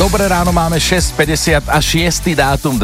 Dobré ráno, máme 6.50 a 6. dátum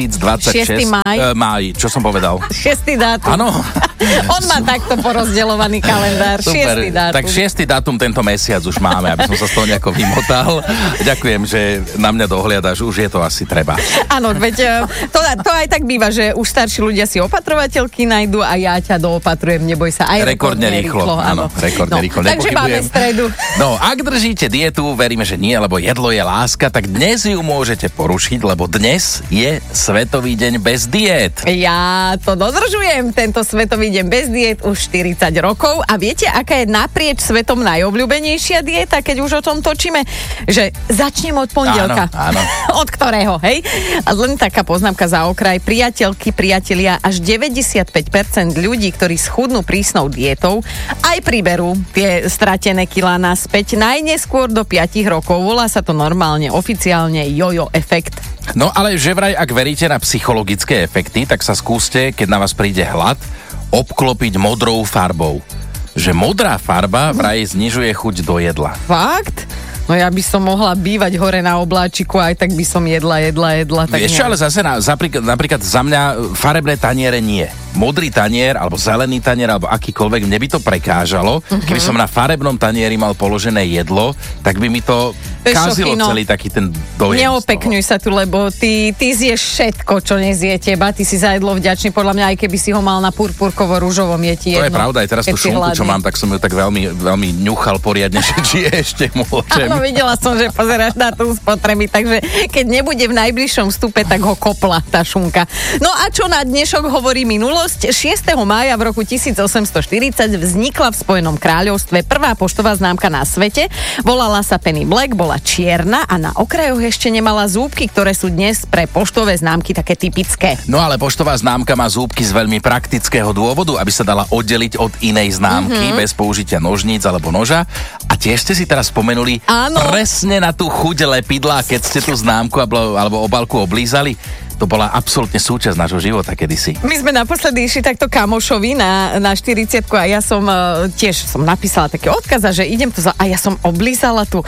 2026. 6. máj, čo som povedal? 6. dátum. Áno. On má takto porozdeľovaný kalendár. Super. 6. dátum. Tak 6. dátum tento mesiac už máme, aby som sa z toho nejako vymotal. Ďakujem, že na mňa dohliadaš, už je to asi treba. Áno, veď to aj tak býva, že už starší ľudia si opatrovateľky nájdu a ja ťa doopatrujem, neboj sa. Aj rekordne rýchlo. Áno, rekordne rýchlo. Takže máme stredu. No, ak držíte dietu, veríme, že nie, lebo jedlo je láska, tak dnes ju môžete porušiť, lebo dnes je Svetový deň bez diét. Ja to dodržujem, tento Svetový deň bez diét už 40 rokov a viete, aká je naprieč svetom najobľúbenejšia dieta, keď už o tom točíme? Že začnem od pondelka. Áno. Od ktorého, hej? A len taká poznámka za okraj. Priateľky, priatelia, až 95% ľudí, ktorí schudnú prísnou dietou, aj priberú tie stratené kilá naspäť najneskôr do 5 rokov. Volá sa to normálne, oficiálne jojo efekt. No ale že vraj, ak veríte na psychologické efekty, tak sa skúste, keď na vás príde hlad, obklopiť modrou farbou. Že modrá farba vraj znižuje chuť do jedla. Fakt? No ja by som mohla bývať hore na obláčiku, aj tak by som jedla. Tak vieš čo, ale zase napríklad za mňa farebné taniere nie. Modrý tanier, alebo zelený tanier, alebo akýkoľvek, mne by to prekážalo. Keby som na farebnom tanieri mal položené jedlo, tak by mi to kázilo celý taký ten dojem. Neopekňuj sa tu, lebo ty zješ všetko, čo nezje teba. Ty si za jedlo vďačný, podľa mňa, aj keby si ho mal na purpurkovo-ružovom, je ti jedno. To je pravda, aj teraz tú šunku, čo mám, tak som ju tak veľmi, veľmi ňuchal poriadne, že či ešte môžem. Áno, videla som, že pozeráš na tú spotreby, takže keď nebude v najbližšom vstupe, tak ho kopla tá šunka. No a čo na dnešok hovorí minulosť? 6. mája v roku 1840 vznikla v Spojenom kráľovstve prvá poštová známka na svete. Volala sa Penny Black, bola čierna a na okrajoch ešte nemala zúbky, ktoré sú dnes pre poštové známky také typické. No ale poštová známka má zúbky z veľmi praktického dôvodu, aby sa dala oddeliť od inej známky bez použitia nožníc alebo noža. A tiež ste si teraz spomenuli presne na tú chuť lepidla, keď ste tú známku alebo obálku oblízali. To bola absolútne súčasť nášho života kedysi. My sme naposledy išli takto kamošovi na 40-ku a ja som tiež napísala také odkaz, že idem to a ja som oblízala tú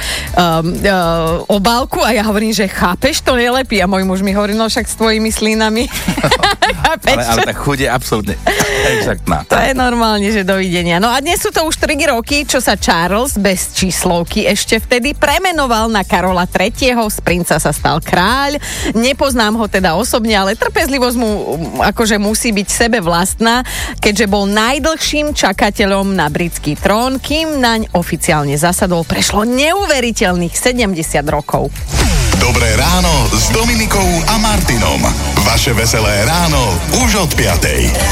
obálku a ja hovorím, že chápeš, to nelepí. A môj muž mi hovorí, no však s tvojimi slínami. ale tá chuť je absolútne exaktná. To je normálne, že dovidenia. No a dnes sú to už 3 roky, čo sa Charles bez číslovky ešte vtedy premenoval na Karola III. Z princa sa stal kráľ. Nepoznám ho teda osobne, ale trpezlivosť mu akože musí byť sebe vlastná, keďže bol najdlhším čakateľom na britský trón, kým naň oficiálne zasadol, prešlo neuveriteľných 70 rokov. Dobré ráno s Dominikou a Martinom. Vaše veselé ráno už od 5.